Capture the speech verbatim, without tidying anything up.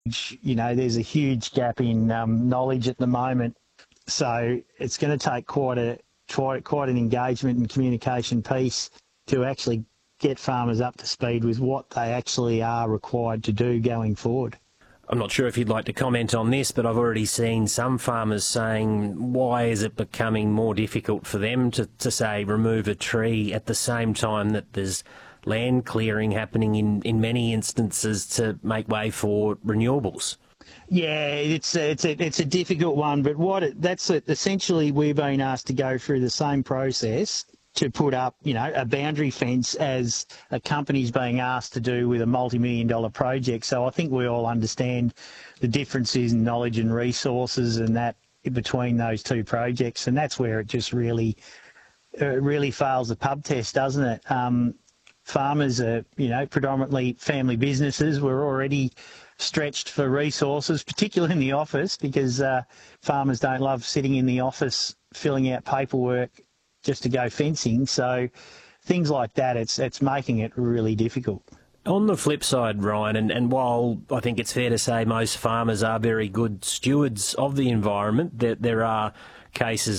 You know, there's a huge gap in um, knowledge at the moment, so it's going to take quite a quite, quite an engagement and communication piece to actually get farmers up to speed with what they actually are required to do going forward. I'm not sure if you'd like to comment on this, but I've already seen some farmers saying, why is it becoming more difficult for them to, to say, remove a tree at the same time that there's land clearing happening in, in many instances to make way for renewables? Yeah, it's a, it's a, it's a difficult one, but what it, that's it. Essentially we've been asked to go through the same process to put up, you know, a boundary fence as a company's being asked to do with a multi-million dollar project. So I think we all understand the differences in knowledge and resources and that between those two projects, and that's where it just really, it really fails the pub test, doesn't it? Um, farmers are, you know, predominantly family businesses. We're already stretched for resources, particularly in the office, because uh, farmers don't love sitting in the office filling out paperwork just to go fencing. So things like that, it's it's making it really difficult. On the flip side, Ryan, and, and while I think it's fair to say most farmers are very good stewards of the environment, there, there are cases